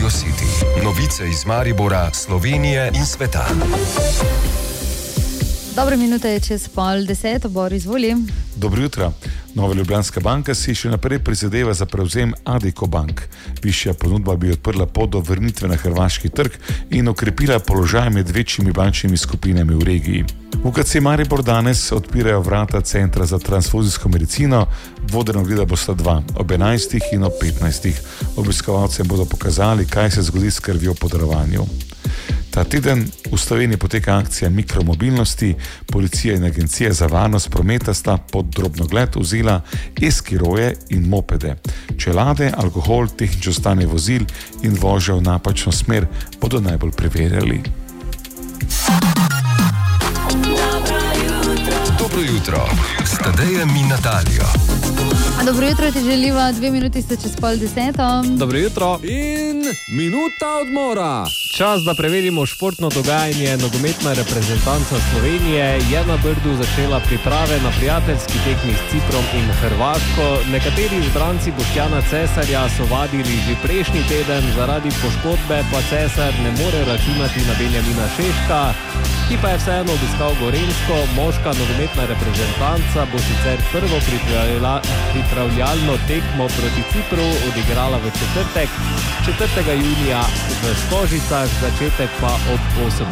City. Novice iz Maribora, Slovenije in sveta. Dobre minute je čez 9:30, Bor, izvoli. Dobro jutro. Nova Ljubljanska banka si še naprej prizadeva za prevzem Addiko Bank. Višja ponudba bi odprla pot do vrnitve na hrvaški trg in okrepila položaj med večjimi bančnimi skupinami v regiji. V UKC Maribor danes odpirajo vrata Centra za transfuzijsko medicino, vodena ogleda bosta dva, ob 11. in ob 15. Obiskovalcem bodo pokazali, kaj se zgodi s krvjo po darovanju. Ta teden v Sloveniji poteka akcija mikromobilnosti. Policija in Agencija za varnost prometa sta pod drobnogled vzela eskiroje in mopede. Čelade, alkohol, tehnično stanje vozil in vožnjo v napačno smer bodo najbolj preverjali. Dobro jutro, s Tadejem in Natalijo. Dobro jutro ti želiva, 2 minuti sta čez 9:30. Dobro jutro in minuta odmora. Čas, da preverimo športno dogajanje. Nogometna reprezentanca Slovenije je na Brdu začela priprave na prijateljski tekmi s Ciprom in Hrvaško. Nekateri izbranci Boštjana Cesarja so vadili že prejšnji teden, zaradi poškodbe pa Cesar ne more računati na Benjamina Šeška, ki pa je vseeno obiskal Gorenjsko. Moška nogometna reprezentanca bo sicer prvo pripravljalno tekmo proti Cipru odigrala v četrtek, 4. junija v Stožicah, začetek pa ob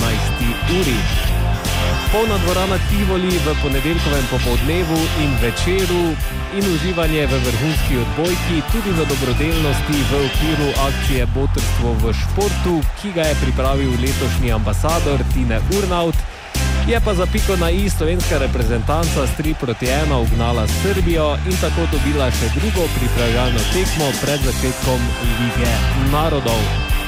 18. uri. Polna dvorana Tivoli v ponedeljkovem popoldnevu in večeru in uživanje v vrhunski odbojki, tudi v dobrodelnosti v okviru akcije Botrstvo v športu, ki ga je pripravil letošnji ambasador Tine Urnaut. Je pa za piko na i slovenska reprezentanca s 3:1 ugnala Srbijo in tako dobila še drugo pripravljalno tekmo pred začetkom Lige narodov.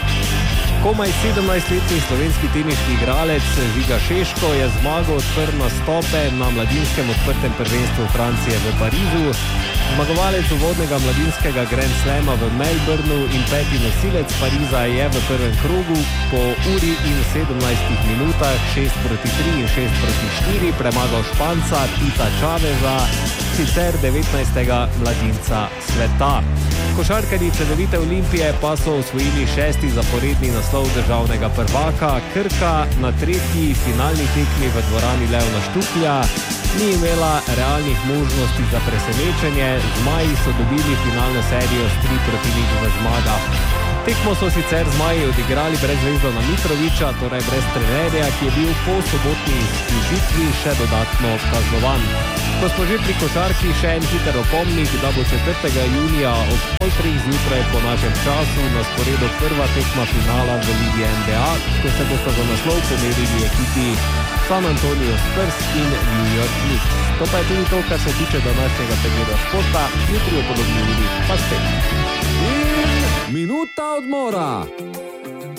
Komaj 17-letni slovenski teniški igralec Žiga Šeško je zmago odprl nastope na mladinskem odprtem prvenstvu Francije v Parizu. Zmagovalec uvodnega mladinskega Grand Slama v Melbournu in peti nosilec Pariza je v prvem krogu po uri in 17 minutah 6:3 in 6:4 premagal Španca Tita Čaveza, sicer 19. mladinca sveta. Košarkarji Cedevite Olimpije pa so osvojili 6. zaporedni naslov državnega prvaka. Krka na 3. finalni tekmi v dvorani Leona Štuklja ni imela realnih možnosti za presenečenje. Zmaji so dobili finalno serijo s 3:0 v zmagah. Tekmo so sicer Zmaji odigrali brez Zvezdana Mitrovića, torej brez trenerja, ki je bil po sobotni izključitvi še dodatno kaznovan. Ko smo že pri košarki, še en hiter opomnik, da bo 4. junija ob 3:30 zjutraj po našem času na sporedu prva tekma finala v Ligi NBA, ko se bosta za naslov pomerili ekipi San Antonio Spurs in New York Knicks. To pa je tudi to, kar se tiče današnjega pregleda športa. Jutri v podobni uri pa spet. In minuta odmora.